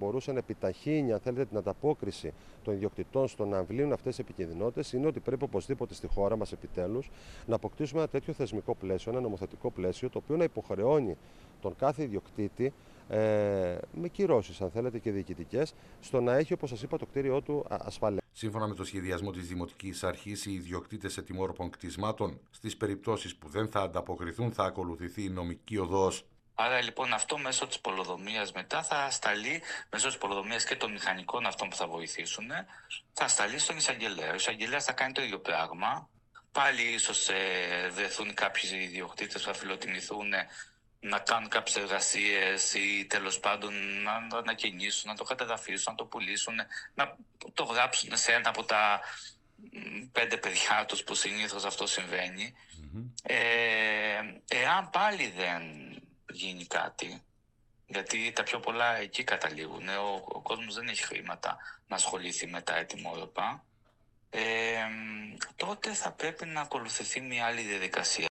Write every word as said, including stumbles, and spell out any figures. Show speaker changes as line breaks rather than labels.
μπορούσε να επιταχύνει, αν θέλετε, την ανταπόκριση των ιδιοκτητών στο να αμβλύνουν αυτές τις επικινδυνότητες είναι ότι πρέπει οπωσδήποτε στη χώρα μας επιτέλους να αποκτήσουμε ένα τέτοιο θεσμικό πλαίσιο, ένα νομοθετικό πλαίσιο, το οποίο να υποχρεώνει τον κάθε ιδιοκτήτη ε, με κυρώσεις, αν θέλετε, και διοικητικές, στο να έχει, όπως σας είπα, το κτίριό του ασφαλές.
Σύμφωνα με το σχεδιασμό της Δημοτικής Αρχής, οι ιδιοκτήτες ετοιμόρροπων κτισμάτων, στις περιπτώσεις που δεν θα ανταποκριθούν, θα ακολουθηθεί η νομική οδός.
Άρα λοιπόν αυτό μέσω της πολεοδομίας μετά θα σταλεί, μέσω της πολεοδομίας και των μηχανικών αυτών που θα βοηθήσουν, θα σταλεί στον εισαγγελέα. Ο εισαγγελέας θα κάνει το ίδιο πράγμα. Πάλι ίσως ε, βρεθούν κάποιοι ιδιοκτήτες που θα φιλοτιμηθούν να κάνουν κάποιες εργασίες ή τέλος πάντων να το ανακαινήσουν, να το κατεδαφίσουν, να το πουλήσουν, να το γράψουν σε ένα από τα πέντε παιδιά τους που συνήθως αυτό συμβαίνει. Mm-hmm. Ε, εάν πάλι δεν γίνει κάτι, γιατί τα πιο πολλά εκεί καταλήγουν, ο, ο κόσμος δεν έχει χρήματα να ασχοληθεί με τα ετοιμόρροπα, ε, τότε θα πρέπει να ακολουθηθεί μια άλλη διαδικασία.